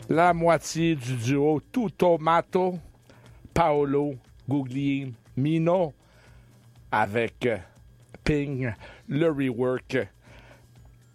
la moitié du duo Tuttomato, Paolo Guglielmino, avec Ping, le rework